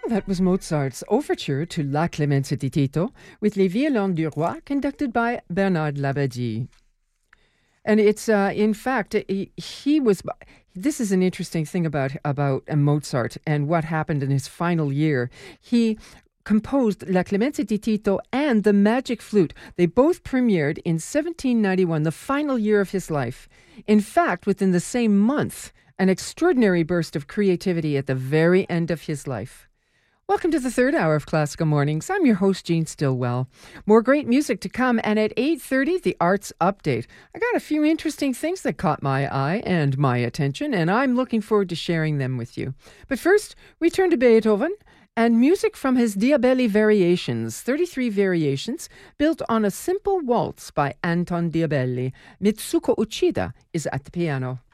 That was Mozart's overture to La Clemenza di Tito with Les Violons du Roi, conducted by Bernard Labadie. And it's, in fact, he was. This is an interesting thing about Mozart and what happened in his final year. He composed La Clemenza di Tito and The Magic Flute. They both premiered in 1791, the final year of his life. In fact, within the same month, an extraordinary burst of creativity at the very end of his life. Welcome to the third hour of Classical Mornings. I'm your host, Jean Stillwell. More great music to come, and at 8:30, the Arts Update. I got a few interesting things that caught my eye and my attention, and I'm looking forward to sharing them with you. But first, we turn to Beethoven and music from his Diabelli Variations, 33 variations, built on a simple waltz by Anton Diabelli. Mitsuko Uchida is at the piano.